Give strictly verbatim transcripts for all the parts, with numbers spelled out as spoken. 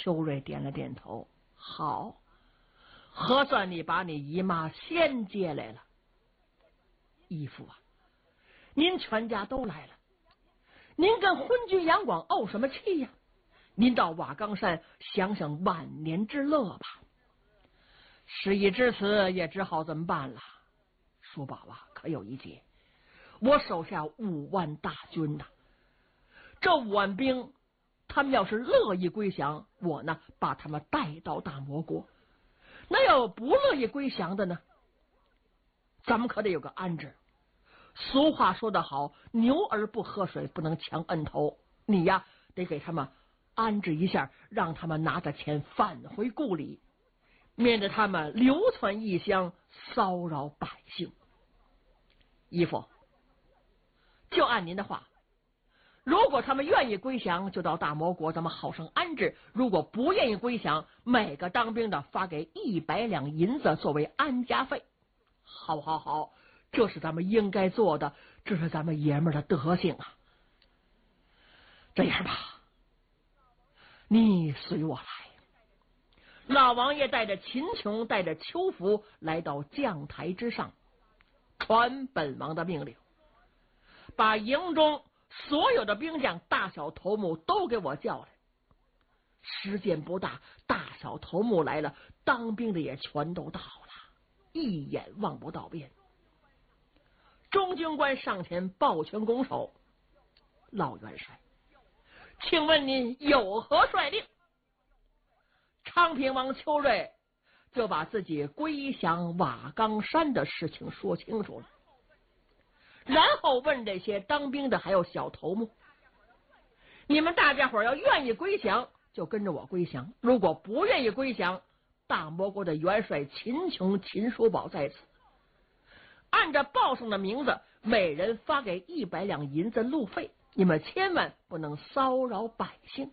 秋瑞点了点头，好，核算你把你姨妈先接来了。义父啊，您全家都来了，您跟昏君杨广怄什么气呀？您到瓦岗山享享晚年之乐吧。事已至此，也只好这么办了。叔宝啊，可有一节，我手下五万大军呐、啊，这五万兵，他们要是乐意归降，我呢把他们带到大魔国；那要不乐意归降的呢，咱们可得有个安置。俗话说得好，牛儿不喝水，不能抢恩头。你呀，得给他们安置一下，让他们拿着钱返回故里，免得他们流窜异乡，骚扰百姓。义父，就按您的话，如果他们愿意归降，就到大魔国，咱们好生安置；如果不愿意归降，每个当兵的发给一百两银子作为安家费。好好好，这是咱们应该做的，这是咱们爷们儿的德行啊。这样吧，你随我来。老王爷带着秦琼，带着邱福来到将台之上，传本王的命令，把营中所有的兵将大小头目都给我叫来。时间不大，大小头目来了，当兵的也全都到了，一眼望不到边。中军官上前抱拳拱手，老元帅，请问您有何率令？昌平王邱瑞就把自己归降瓦岗山的事情说清楚了，然后问这些当兵的还有小头目，你们大家伙要愿意归降就跟着我归降，如果不愿意归降，大魔国的元帅秦琼、秦叔宝在此，按照报上的名字，每人发给一百两银子路费，你们千万不能骚扰百姓。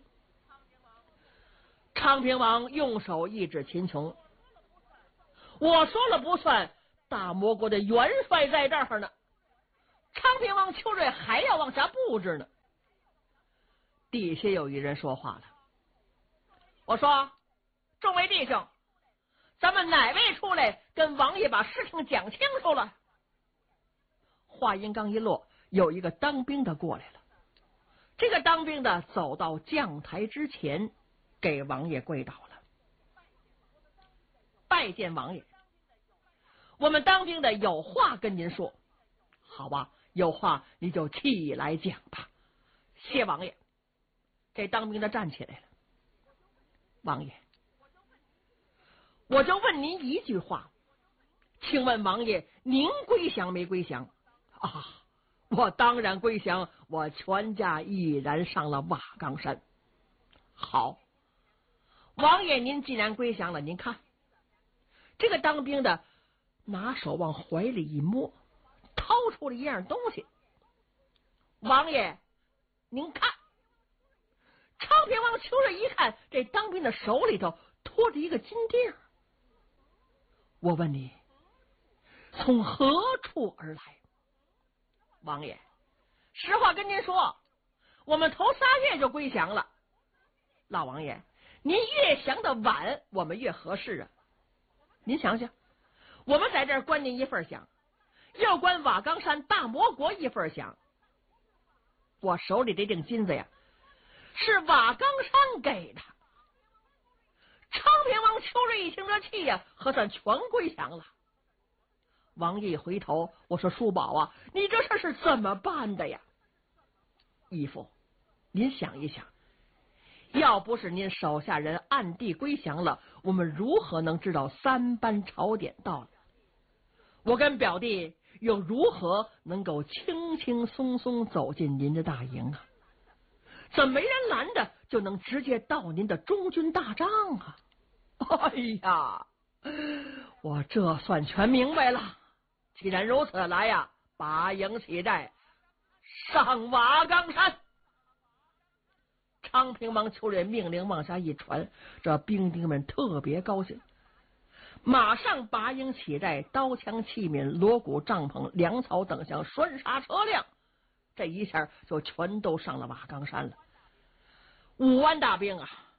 昌平王用手一指秦琼，我说了不算，大魔国的元帅在这儿呢，昌平王邱瑞还要往下布置呢。底下有一人说话了，我说，众位弟兄，咱们哪位出来跟王爷把事情讲清楚了？话音刚一落，有一个当兵的过来了。这个当兵的走到将台之前，给王爷跪倒了，拜见王爷，我们当兵的有话跟您说。好吧，有话你就起来讲吧。谢王爷。这当兵的站起来了，王爷，我就问您一句话，请问王爷您归降没归降？啊，我当然归降，我全家毅然上了瓦岗山。好，王爷您既然归降了，您看这个当兵的拿手往怀里一摸，掏出了一样东西。王爷您看，昌平王邱瑞一看，这当兵的手里头托着一个金锭。我问你，从何处而来？王爷，实话跟您说，我们头仨月就归降了。老王爷，您越降的晚，我们越合适啊。您想想，我们在这儿关您一份饷，又关瓦岗山大魔国一份饷，我手里这锭金子呀，是瓦岗山给的。昌平王邱瑞一听这气呀，核算全归降了。王爷一回头，我说叔宝啊，你这事是怎么办的呀？义父，您想一想，要不是您手下人暗地归降了，我们如何能知道三班朝典到了？我跟表弟又如何能够轻轻松松走进您的大营啊？怎么没人拦着就能直接到您的中军大帐啊？哎呀，我这算全明白了。既然如此，来呀，拔营起寨，上瓦岗山。昌平王邱瑞命令往下一传，这兵丁们特别高兴，马上拔营起寨，刀枪器皿、锣鼓、帐篷、粮草等项、拴沙车辆，这一下就全都上了瓦岗山了。五万大兵啊，